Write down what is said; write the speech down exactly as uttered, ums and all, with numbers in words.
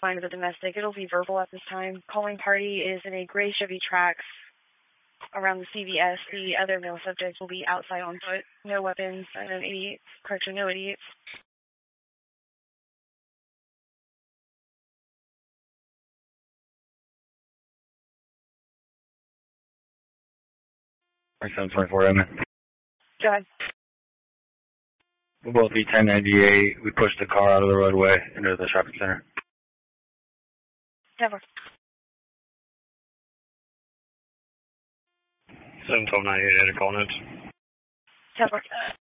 respond to the domestic. It'll be verbal at this time. Calling party is in a gray Chevy Trax around the C V S. The other male subject will be outside on foot. No weapons and an eighty-eight. Correction, no eighty-eight. seven twenty-four, Edmund. Go ahead. We'll both be ten ninety-eight. We pushed the car out of the roadway into the shopping center. Never. seven twelve ninety-eight, had a call notes. Never.